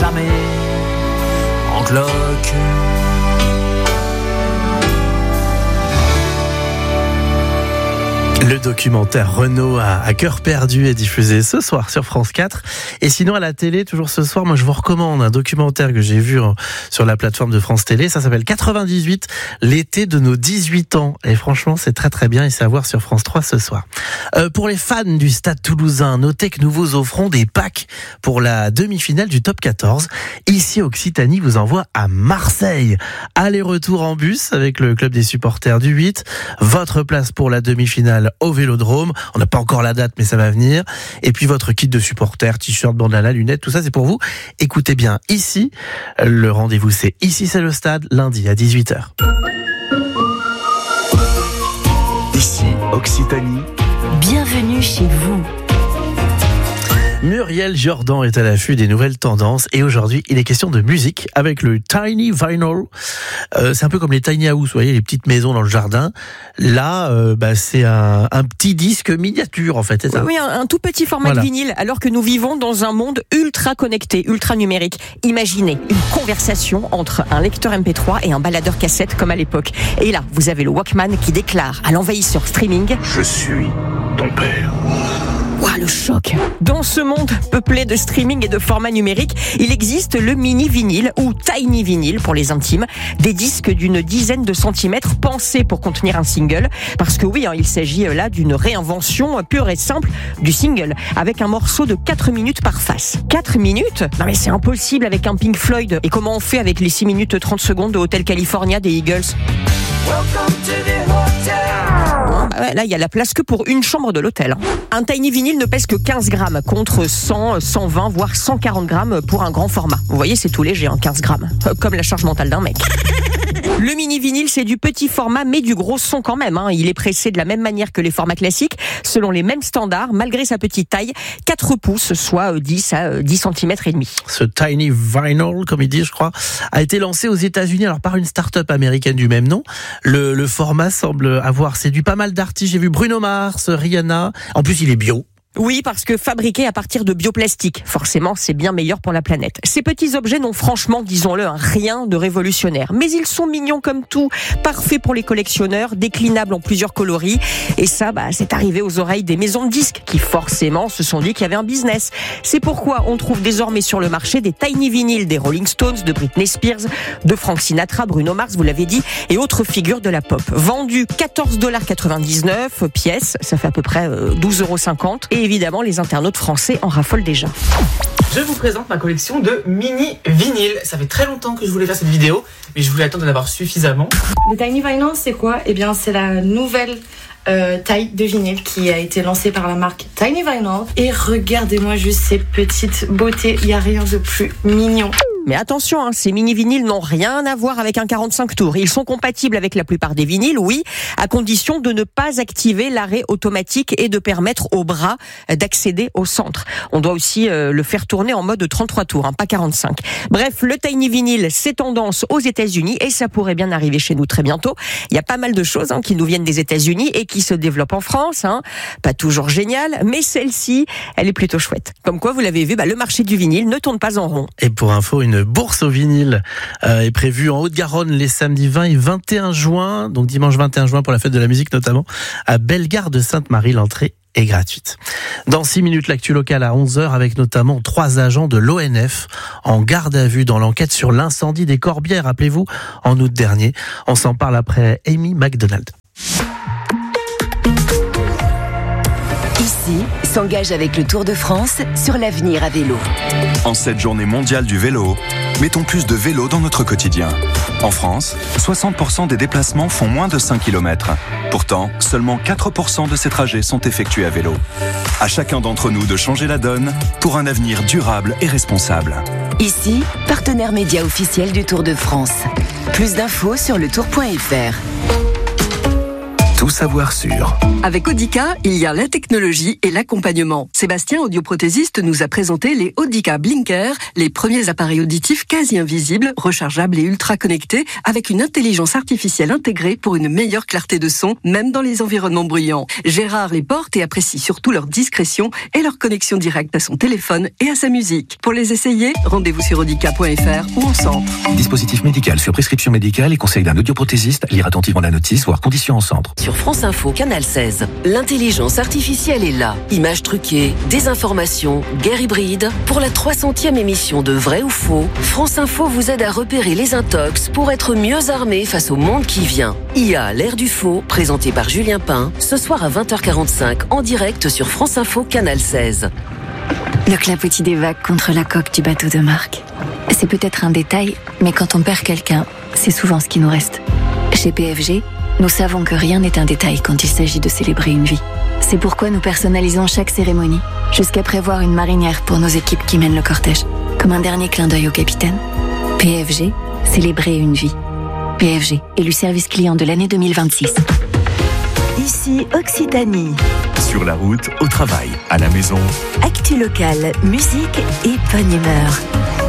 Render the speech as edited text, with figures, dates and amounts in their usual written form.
l'armée en cloque. Le documentaire Renault à cœur perdu est diffusé ce soir sur France 4. Et sinon à la télé, toujours ce soir, moi je vous recommande un documentaire que j'ai vu sur la plateforme de France Télé. Ça s'appelle 98, l'été de nos 18 ans. Et franchement, c'est très très bien et c'est à voir sur France 3 ce soir. Pour les fans du Stade Toulousain, notez que nous vous offrons des packs pour la demi-finale du Top 14. Ici, Occitanie vous envoie à Marseille. Aller-retour en bus avec le club des supporters du 8. Votre place pour la demi-finale au Vélodrome. On n'a pas encore la date, mais ça va venir. Et puis votre kit de supporters, t-shirt, bandana, lunettes, tout ça, c'est pour vous. Écoutez bien, ici, le rendez-vous, c'est Ici, c'est le stade, lundi à 18h. Ici, Occitanie. Bienvenue chez vous. Muriel Jordan est à l'affût des nouvelles tendances et aujourd'hui il est question de musique avec le Tiny Vinyl. C'est un peu comme les Tiny House, vous voyez, les petites maisons dans le jardin. Là, c'est un petit disque miniature en fait, c'est ça ? Oui, un tout petit format de vinyle, alors que nous vivons dans un monde ultra connecté, ultra numérique. Imaginez une conversation entre un lecteur MP3 et un baladeur cassette comme à l'époque. Et là, vous avez le Walkman qui déclare à l'envahisseur streaming « Je suis ton père ». Ouah, le choc. Dans ce monde peuplé de streaming et de formats numériques, il existe le mini vinyle ou tiny vinyle pour les intimes, des disques d'une dizaine de centimètres pensés pour contenir un single, parce que oui, il s'agit là d'une réinvention pure et simple du single, avec un morceau de 4 minutes par face. 4 minutes ? Non mais c'est impossible avec un Pink Floyd. Et comment on fait avec les 6 minutes 30 secondes de Hotel California des Eagles ? Welcome to the hotel. Là, il y a la place que pour une chambre de l'hôtel. Un tiny vinyle ne pèse que 15 grammes contre 100, 120, voire 140 grammes pour un grand format. Vous voyez, c'est tout léger, 15 grammes. Comme la charge mentale d'un mec. Le mini vinyle, c'est du petit format, mais du gros son quand même. Il est pressé de la même manière que les formats classiques, selon les mêmes standards, malgré sa petite taille, 4 pouces, soit 10 à 10 cm et demi. Ce Tiny Vinyl, comme il dit, je crois, a été lancé aux États-Unis, alors par une start-up américaine du même nom. Le format semble avoir séduit pas mal d'artistes. J'ai vu Bruno Mars, Rihanna. En plus, il est bio. Oui, parce que fabriqué à partir de bioplastique, forcément, c'est bien meilleur pour la planète. Ces petits objets n'ont franchement, disons-le, rien de révolutionnaire. Mais ils sont mignons comme tout, parfaits pour les collectionneurs, déclinables en plusieurs coloris. Et ça, c'est arrivé aux oreilles des maisons de disques qui, forcément, se sont dit qu'il y avait un business. C'est pourquoi on trouve désormais sur le marché des tiny vinyles des Rolling Stones, de Britney Spears, de Frank Sinatra, Bruno Mars, vous l'avez dit, et autres figures de la pop. Vendus $14,99 pièce, ça fait à peu près 12,50 €. Et évidemment, les internautes français en raffolent déjà. Je vous présente ma collection de mini vinyles. Ça fait très longtemps que je voulais faire cette vidéo, mais je voulais attendre d'en avoir suffisamment. Le Tiny Vinyl, c'est quoi ? Eh bien, c'est la nouvelle taille de vinyle qui a été lancée par la marque Tiny Vinyl. Et regardez-moi juste ces petites beautés, il n'y a rien de plus mignon. Mais attention, ces mini-vinyles n'ont rien à voir avec un 45 tours. Ils sont compatibles avec la plupart des vinyles, oui, à condition de ne pas activer l'arrêt automatique et de permettre au bras d'accéder au centre. On doit aussi le faire tourner en mode 33 tours, pas 45. Bref, le tiny vinyle, c'est tendance aux États-Unis et ça pourrait bien arriver chez nous très bientôt. Il y a pas mal de choses qui nous viennent des États-Unis et qui se développent en France. Pas toujours génial, mais celle-ci, elle est plutôt chouette. Comme quoi, vous l'avez vu, le marché du vinyle ne tourne pas en rond. Et pour info, une bourse au vinyle est prévue en Haute-Garonne les samedis 20 et 21 juin, donc dimanche 21 juin pour la fête de la musique notamment, à Bellegarde de Sainte-Marie. L'entrée est gratuite. Dans 6 minutes, l'actu locale à 11h avec notamment 3 agents de l'ONF en garde à vue dans l'enquête sur l'incendie des Corbières, rappelez-vous, en août dernier. On s'en parle après Amy McDonald. Ici, s'engage avec le Tour de France sur l'avenir à vélo. En cette journée mondiale du vélo, mettons plus de vélo dans notre quotidien. En France, 60% des déplacements font moins de 5 km. Pourtant, seulement 4% de ces trajets sont effectués à vélo. À chacun d'entre nous de changer la donne pour un avenir durable et responsable. Ici, partenaire média officiel du Tour de France. Plus d'infos sur letour.fr. tout savoir sur. Avec Audica, il y a la technologie et l'accompagnement. Sébastien, audioprothésiste, nous a présenté les Audica Blinker, les premiers appareils auditifs quasi invisibles, rechargeables et ultra connectés, avec une intelligence artificielle intégrée pour une meilleure clarté de son, même dans les environnements bruyants. Gérard les porte et apprécie surtout leur discrétion et leur connexion directe à son téléphone et à sa musique. Pour les essayer, rendez-vous sur audica.fr ou en centre. Dispositif médical sur prescription médicale et conseil d'un audioprothésiste. Lire attentivement la notice, voire conditions en centre. Sur France Info, Canal 16, l'intelligence artificielle est là. Images truquées, désinformation, guerre hybride. Pour la 300e émission de Vrai ou Faux, France Info vous aide à repérer les intox pour être mieux armé face au monde qui vient. IA, l'ère du faux, présenté par Julien Pain, ce soir à 20h45 en direct sur France Info, Canal 16. Le clapotis des vagues contre la coque du bateau de Marc. C'est peut-être un détail, mais quand on perd quelqu'un, c'est souvent ce qui nous reste. Chez PFG, nous savons que rien n'est un détail quand il s'agit de célébrer une vie. C'est pourquoi nous personnalisons chaque cérémonie, jusqu'à prévoir une marinière pour nos équipes qui mènent le cortège, comme un dernier clin d'œil au capitaine. PFG, célébrer une vie. PFG, élu service client de l'année 2026. Ici Occitanie. Sur la route, au travail, à la maison. Actu locale, musique et bonne humeur.